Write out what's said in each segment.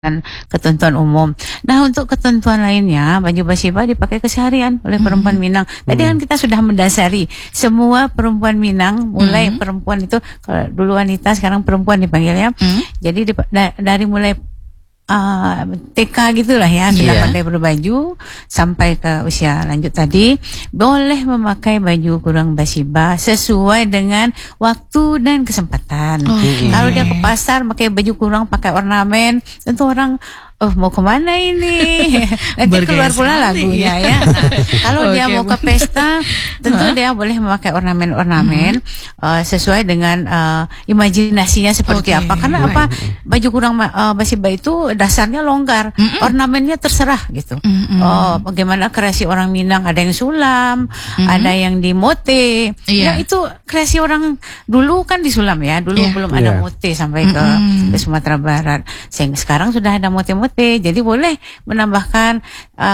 dan ketentuan umum. Nah, untuk ketentuan lainnya, baju basiba dipakai keseharian oleh perempuan Minang. Tadi kan kita sudah mendasari semua perempuan Minang, mulai perempuan itu, kalau dulu wanita, sekarang perempuan dipanggilnya. Jadi dari mulai TK gitulah ya, sudah pandai berbaju sampai ke usia lanjut tadi, boleh memakai baju kurung basiba sesuai dengan waktu dan kesempatan. Kalau dia ke pasar pakai baju kurung, pakai ornamen, tentu orang mau kemana ini? Nanti keluar pula lagunya ya. Kalau dia mau ke pesta, tentu dia boleh memakai ornamen-ornamen sesuai dengan imajinasinya seperti apa. Karena apa? Baju kurung basiba itu dasarnya longgar, ornamennya terserah gitu. Bagaimana kreasi orang Minang, ada yang sulam, ada yang di mote. Ya itu kreasi orang dulu kan di sulam ya. Dulu belum ada mote sampai ke Sumatera Barat. Sekarang sudah ada mote-mote. Jadi boleh menambahkan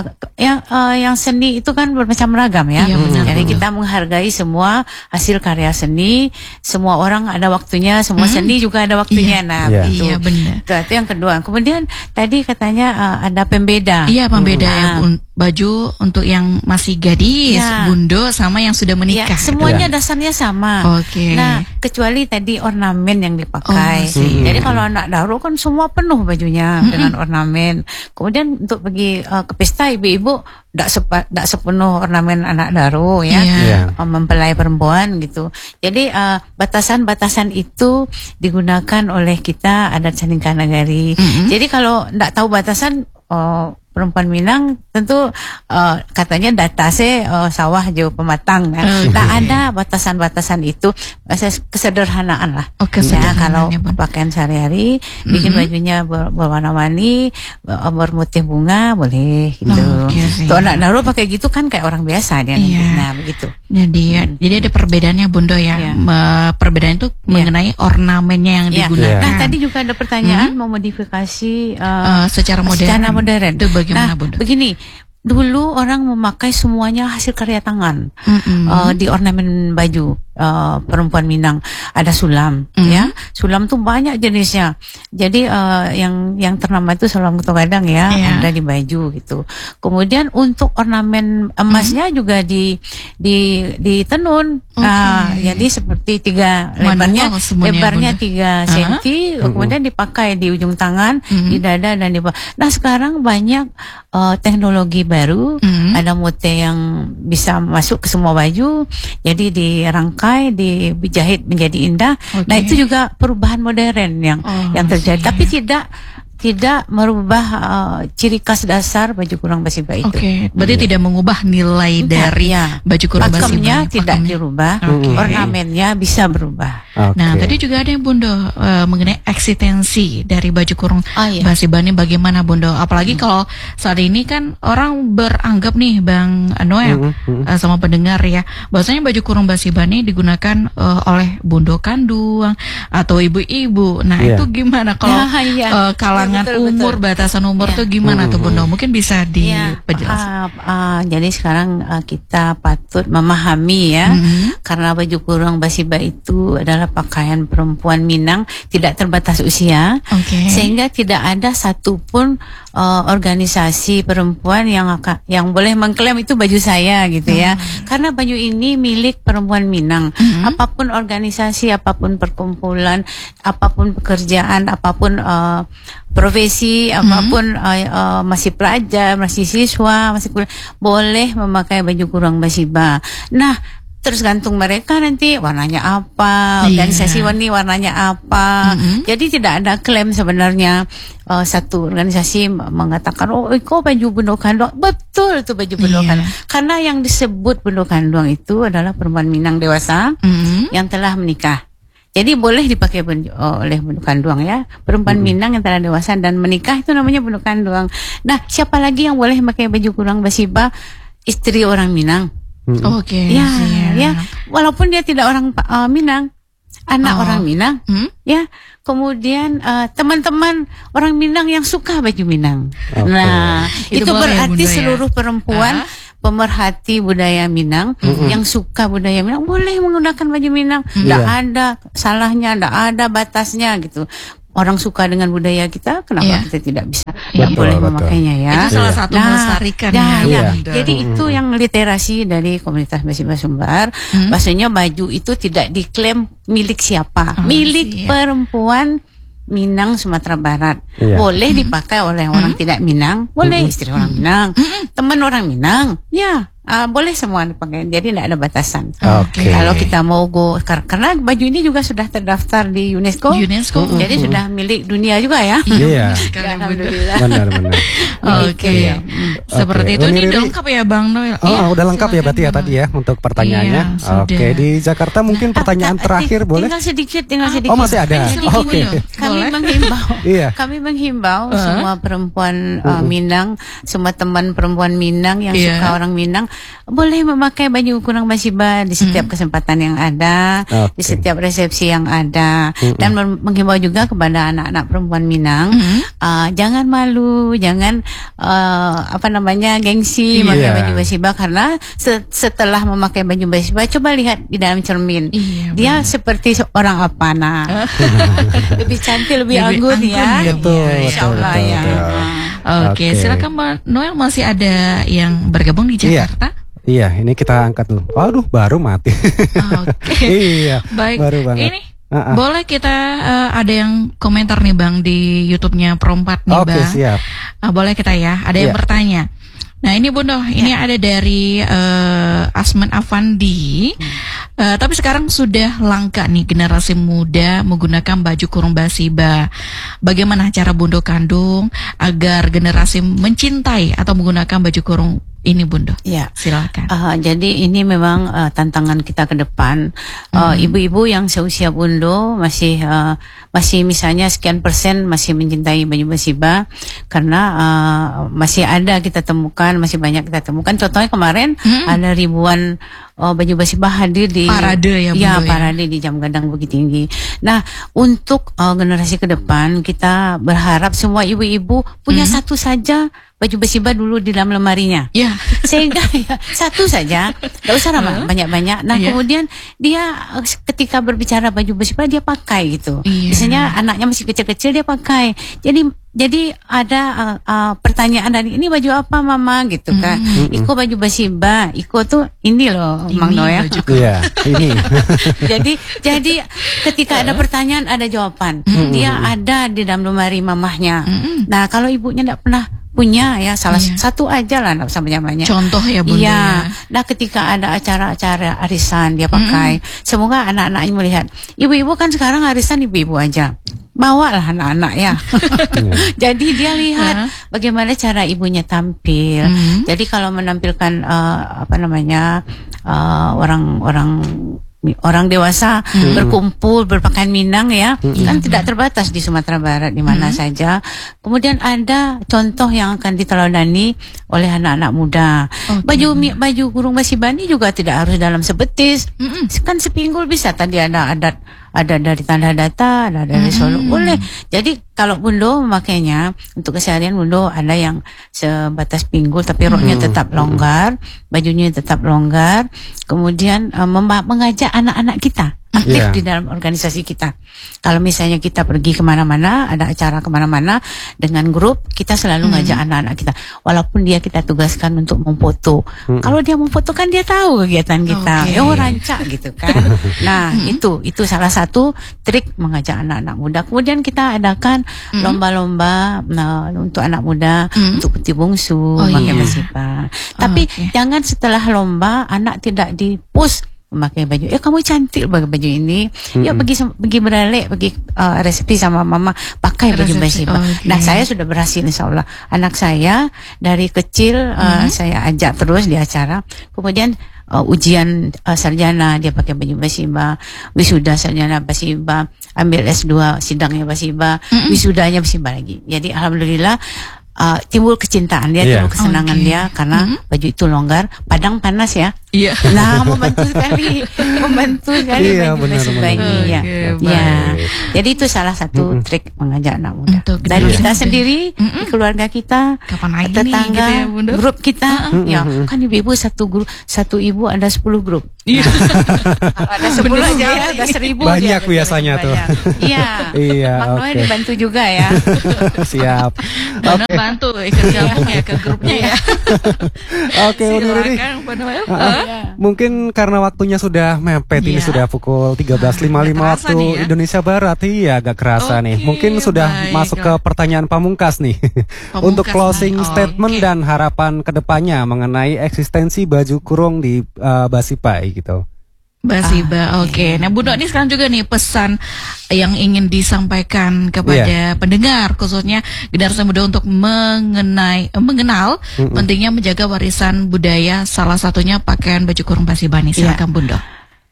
yang seni itu kan bermacam ragam ya. Jadi kita menghargai semua hasil karya seni. Semua orang ada waktunya, semua seni juga ada waktunya. Nah, itu. Iya, benar. Itu yang kedua. Kemudian tadi katanya ada pembeda. Iya, pembeda ya, baju untuk yang masih gadis, bundo, sama yang sudah menikah. Semuanya dasarnya sama. Nah, kecuali tadi ornamen yang dipakai. Jadi kalau anak daro kan semua penuh bajunya dengan ornamen. Kemudian untuk pergi ke pesta, ibu-ibu tidak sepenuh ornamen anak daro ya, mempelai perempuan gitu. Jadi batasan-batasan itu digunakan oleh kita adat Saningsah Nagari. Jadi kalau tidak tahu batasan, perempuan Minang tentu katanya datase sawah jauh pematang kan. Tak ada batasan-batasan itu, kesederhanaan lah. Ya, kalau pakaian sehari-hari bikin bajunya berwarna-warni, bermotif bunga boleh gitu. Tuh anak daro pakai gitu kan kayak orang biasa dia. Nah, begitu. Jadi ada perbedaannya Bundo ya. Perbedaan itu mengenai ornamennya yang digunakan. Nah, tadi juga ada pertanyaan memodifikasi secara modern. Itu bagaimana, Bundo? Begini, dulu orang memakai semuanya hasil karya tangan di ornamen baju perempuan Minang. Ada sulam, ya. Sulam tuh banyak jenisnya. Jadi yang ternama itu sulam Ketua Gadang ya, ada di baju gitu. Kemudian untuk ornamen emasnya juga ditenun. Jadi seperti lebarnya 3 cm, kemudian dipakai di ujung tangan, di dada dan di bawah. Nah, sekarang banyak teknologi baru, ada mote yang bisa masuk ke semua baju, jadi dirangkai, dijahit menjadi indah. Nah, itu juga perubahan modern yang terjadi, tapi tidak merubah ciri khas dasar baju kurung basiba itu. Berarti tidak mengubah nilai dari baju kurung basiba. Pakemnya tidak dirubah, ornamennya bisa berubah. Nah, tadi juga ada yang Bundo mengenai eksistensi dari baju kurung basiba ini bagaimana, Bundo? Apalagi kalau saat ini kan orang beranggap nih, Bang Noel sama pendengar ya, bahwasanya baju kurung basiba ini digunakan oleh Bundo Kanduang atau ibu-ibu. Nah, itu gimana kalau umur, batasan umur tuh gimana tuh, Bundo? Mungkin bisa diperjelas. Jadi sekarang kita patut memahami ya, karena baju kurung basiba itu adalah pakaian perempuan Minang, tidak terbatas usia, sehingga tidak ada satupun organisasi perempuan yang boleh mengklaim itu baju saya gitu ya. Karena baju ini milik perempuan Minang. Apapun organisasi, apapun perkumpulan, apapun pekerjaan, apapun profesi, apapun masih pelajar, masih siswa, masih kuliah, boleh memakai baju kurung basiba. Nah, terus gantung mereka nanti warnanya apa, organisasi warnanya apa. Jadi tidak ada klaim sebenarnya. Satu organisasi mengatakan, kok baju Bundo Kanduang, betul itu baju Bundo Kanduang. Karena yang disebut Bundo Kanduang itu adalah perempuan Minang dewasa yang telah menikah. Jadi boleh dipakai oleh Bundo Kanduang ya. Perempuan Minang yang telah dewasa dan menikah itu namanya Bundo Kanduang. Nah, siapa lagi yang boleh pakai baju kurung basiba? Istri orang Minang. Ya, walaupun dia tidak orang Minang, anak orang Minang, ya. Kemudian teman-teman orang Minang yang suka baju Minang. Nah, itu berarti seluruh perempuan pemerhati budaya Minang yang suka budaya Minang boleh menggunakan baju Minang. Tidak ada salahnya, tidak ada batasnya gitu. orang suka dengan budaya kita, kenapa kita tidak bisa boleh memakainya ya? Itu salah satu melestarikan Jadi itu yang literasi dari komunitas Basiba Sumbar. Maksudnya baju itu tidak diklaim milik siapa, milik perempuan Minang Sumatera Barat. Boleh dipakai oleh orang tidak Minang, boleh istri orang Minang, teman orang Minang, boleh semua dipakai. Jadi tidak ada batasan. Kalau kita mau go, karena baju ini juga sudah terdaftar di UNESCO. Jadi sudah milik dunia juga ya. Iya. Alhamdulillah. Benar. Seperti itu. Ini udah lengkap ya Bang Noel. Udah lengkap ya berarti ya tadi ya untuk pertanyaannya. Oke, di Jakarta mungkin pertanyaan terakhir boleh? Tinggal sedikit. Oh, masih ada. Oke. Kami menghimbau semua perempuan Minang, semua teman perempuan Minang yang suka orang Minang, boleh memakai baju kurang Basiba di setiap kesempatan yang ada, di setiap resepsi yang ada, dan menghimbau juga kepada anak-anak perempuan Minang, jangan malu, jangan gengsi memakai baju Basiba, karena setelah memakai baju Basiba, coba lihat di dalam cermin, dia seperti orang apa, lebih cantik, lebih anggun ya. Insyaallah ya. Oke, silakan Mbak Noel, masih ada yang bergabung di Jakarta? Iya, ini kita angkat dulu. Waduh, baru mati. Iya. Baik. Baru banget. Ini boleh kita ada yang komentar nih Bang di YouTube-nya Perempat nih Bang. Oke, siap. Boleh kita ya. Ada yang bertanya. Nah ini Bunda, ini ada dari Asman Afandi. Tapi sekarang sudah langka nih generasi muda menggunakan baju kurung Basiba. Bagaimana cara Bunda kandung agar generasi mencintai atau menggunakan baju kurung ini Bunda? Ya, silakan. Jadi ini memang tantangan kita ke depan. Ibu-ibu yang seusia Bunda masih misalnya sekian persen masih mencintai baju Basiba, karena masih ada kita temukan, masih banyak kita temukan. Contohnya kemarin ada ribuan baju Basiba hadir di parade parade di Jam Gadang Bukit Tinggi. Nah, untuk generasi ke depan kita berharap semua ibu-ibu punya satu saja baju Basiba dulu di dalam lemarinya. Sehingga satu saja, tidak usah banyak-banyak. Nah, kemudian dia ketika berbicara baju Basiba dia pakai gitu. Biasanya anaknya masih kecil-kecil dia pakai. Jadi ada pertanyaan dari ini baju apa Mama gitu kan. Iko baju Basiba, Iko tuh ini loh Mang Noel. Iya, ini. jadi ketika ada pertanyaan ada jawaban. Dia ada di dalam lemari mamahnya. Nah, kalau ibunya tidak pernah punya ya salah satu aja lah, nggak usah banyak-banyak. Contoh ya Bunda. Iya. Nah, ketika ada acara-acara arisan dia pakai. Semoga anak-anaknya melihat. Ibu-ibu kan sekarang arisan ibu-ibu aja. Bawalah anak-anak ya. Jadi dia lihat bagaimana cara ibunya tampil. Jadi kalau menampilkan orang dewasa berkumpul berpakaian Minang ya, kan tidak terbatas di Sumatera Barat, di mana saja. Kemudian ada contoh yang akan diteladani oleh anak-anak muda. Baju kurung Basiba ini juga tidak harus dalam sebetis, kan sepinggul bisa. Tadi ada dari Tanda Data, ada dari Solo, boleh. Jadi kalau Bunda memakainya untuk keseharian, Bunda ada yang sebatas pinggul tapi roknya tetap longgar, bajunya tetap longgar. Kemudian mengajak anak-anak kita aktif di dalam organisasi kita. Kalau misalnya kita pergi kemana-mana, ada acara kemana-mana dengan grup, kita selalu ngajak anak-anak kita. Walaupun kita tugaskan untuk memfoto. Kalau dia memfoto kan dia tahu kegiatan kita. Rancak gitu kan. Nah, itu salah satu trik mengajak anak-anak muda. Kemudian kita adakan lomba-lomba untuk anak muda, untuk putih bungsu, pakai Basiba. Tapi jangan setelah lomba anak tidak di-post memakai baju. Kamu cantik pakai baju ini. Pergi beralek, pergi resepsi sama Mama pakai baju Basiba. Nah, saya sudah berhasil insyaallah. Anak saya dari kecil saya ajak terus di acara. Kemudian ujian sarjana dia pakai baju Basiba, wisuda sarjana Basiba, ambil S2 sidangnya Basiba, wisudanya Basiba lagi. Jadi alhamdulillah timbul kecintaan dia, timbul kesenangan dia karena baju itu longgar, padang panas ya. Iya. Nah, membantu sekali iya, bagi Basi Ba ini ya. Jadi itu salah satu trik mengajak anak muda. Dan kita sendiri, keluarga kita, tetangga, gitu ya, grup kita, ya kan ibu-ibu satu ibu ada 10 grup. Iya. Ada 10 aja ya, ada 1000. Banyak biasanya tuh. Iya. Makanya dibantu juga ya. Siap. Oke. Bantu ikut gabung ya ke grupnya ya. Oke, Uniriri. Mungkin karena waktunya sudah mepet, ini sudah pukul 13.55 waktu Indonesia Barat. Iya, agak kerasa nih. Mungkin sudah masuk ke pertanyaan pamungkas nih. Untuk closing statement dan harapan kedepannya mengenai eksistensi baju kurung di Basi Ba gitu. Basi Ba, oke. Nah, Bu Dok, ini sekarang juga nih pesan yang ingin disampaikan kepada pendengar, khususnya generasi muda untuk mengenal pentingnya menjaga warisan budaya, salah satunya pakaian baju kurung Basi Ba nih. Silakan Bu Dok.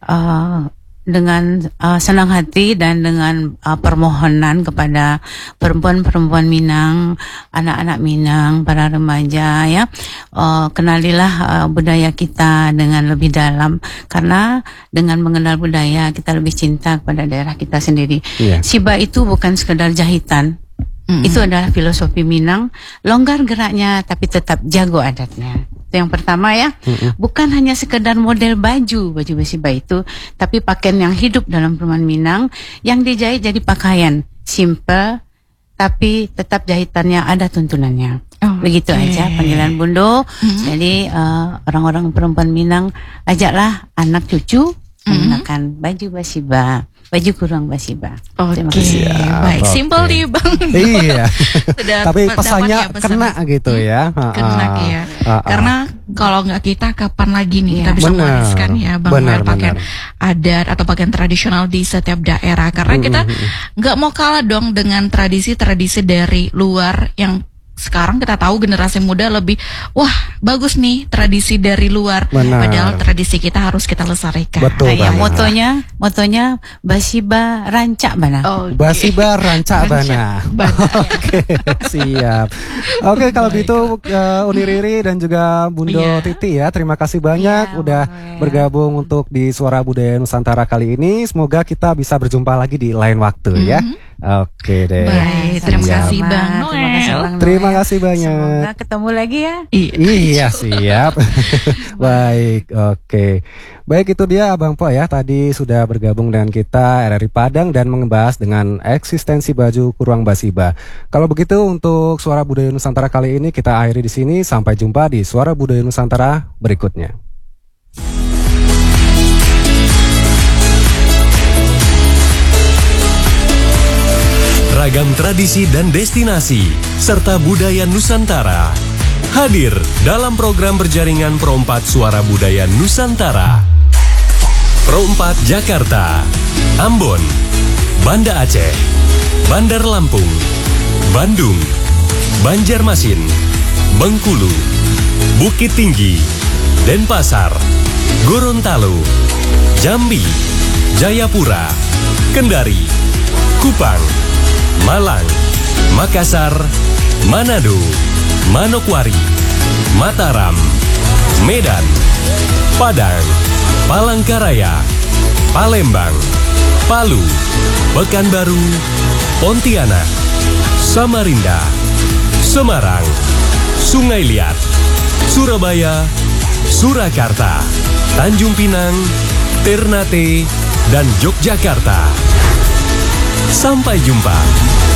Dengan senang hati dan dengan permohonan kepada perempuan-perempuan Minang, anak-anak Minang, para remaja ya, kenalilah budaya kita dengan lebih dalam, karena dengan mengenal budaya kita lebih cinta kepada daerah kita sendiri. Siba itu bukan sekedar jahitan. Itu adalah filosofi Minang, longgar geraknya tapi tetap jago adatnya. Itu yang pertama ya. Bukan hanya sekedar model baju Basi Ba itu, tapi pakaian yang hidup dalam perumahan Minang yang dijahit jadi pakaian simple tapi tetap jahitannya ada tuntunannya. Begitu aja panggilan Bundo. Jadi orang-orang perempuan Minang, ajaklah anak cucu menggunakan baju Basi Ba, baju kurung Basi Ba. Terima kasih. Baik, simpel nih Bang. Iya. Tapi pesannya kena gitu ya. Kena ya. Karena kalau nggak kita, kapan lagi nih kita bisa mewariskan ya Bang, pakaian adat atau pakaian tradisional di setiap daerah. Karena kita nggak mau kalah dong dengan tradisi-tradisi dari luar yang sekarang kita tahu generasi muda lebih bagus nih tradisi dari luar. Padahal tradisi kita harus kita lestarikan. Betul banget. Motonya Basi Ba rancak bana. Basi Ba rancak bana. Oke, siap. Oke, kalau gitu Uniriri dan juga Bundo Titi ya, terima kasih banyak udah bergabung untuk di Suara Budaya Nusantara kali ini. Semoga kita bisa berjumpa lagi di lain waktu ya. Oke deh. Baik, terima kasih Bang Noel. Terima kasih banyak. Semoga ketemu lagi ya. Iya, siap. Baik, oke. Baik, itu dia Abang Po ya. Tadi sudah bergabung dengan kita RRI Padang dan membahas dengan eksistensi baju kurung Basi Ba. Kalau begitu untuk Suara Budaya Nusantara kali ini kita akhiri di sini. Sampai jumpa di Suara Budaya Nusantara berikutnya. Ragam tradisi dan destinasi, serta budaya Nusantara hadir dalam program berjaringan Pro 4 Suara Budaya Nusantara. Pro 4 Jakarta, Ambon, Banda Aceh, Bandar Lampung, Bandung, Banjarmasin, Bengkulu, Bukit Tinggi, Denpasar, Gorontalo, Jambi, Jayapura, Kendari, Kupang, Malang, Makassar, Manado, Manokwari, Mataram, Medan, Padang, Palangkaraya, Palembang, Palu, Pekanbaru, Pontianak, Samarinda, Semarang, Sungai Liat, Surabaya, Surakarta, Tanjung Pinang, Ternate, dan Yogyakarta. Sampai jumpa.